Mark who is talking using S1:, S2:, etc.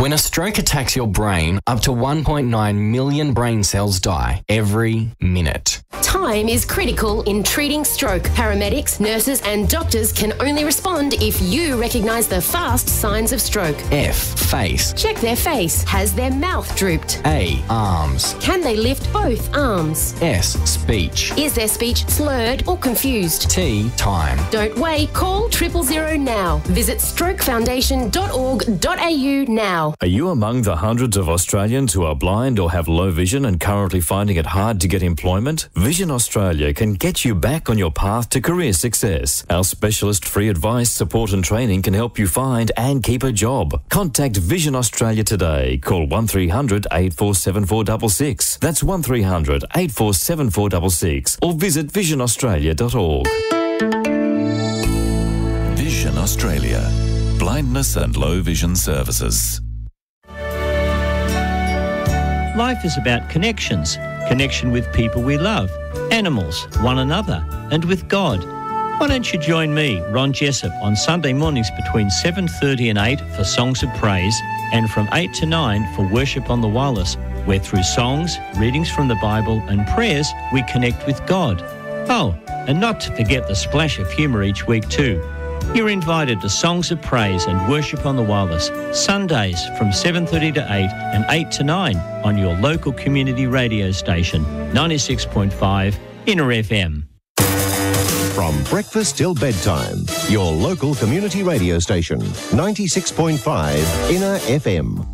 S1: When a stroke attacks your brain, up to 1.9 million brain cells die every minute.
S2: Time is critical in treating stroke. Paramedics, nurses and doctors can only respond if you recognise the fast signs of stroke.
S1: F. Face.
S2: Check their face. Has their mouth drooped?
S1: A. Arms.
S2: Can they lift both arms?
S1: S. Speech.
S2: Is their speech slurred or confused?
S1: T. Time.
S2: Don't wait. Call 000 now. Visit strokefoundation.org.au now.
S3: Are you among the hundreds of Australians who are blind or have low vision and currently finding it hard to get employment? Vision Australia can get you back on your path to career success. Our specialist free advice, support and training can help you find and keep a job. Contact Vision Australia today. Call 1300 847 466. That's 1300 847 466 or visit visionaustralia.org.
S4: Vision Australia. Blindness and low vision services.
S5: Life is about connections. Connection with people we love, animals, one another, and with God. Why don't you join me, Ron Jessup, on Sunday mornings between 7:30 and 8 for Songs of Praise and from 8 to 9 for Worship on the Wireless, where through songs, readings from the Bible and prayers we connect with God. Oh, and not to forget the splash of humour each week too. You're invited to Songs of Praise and Worship on the Wireless, Sundays from 7:30 to 8 and 8 to 9 on your local community radio station, 96.5 Inner FM.
S6: From breakfast till bedtime, your local community radio station, 96.5 Inner FM.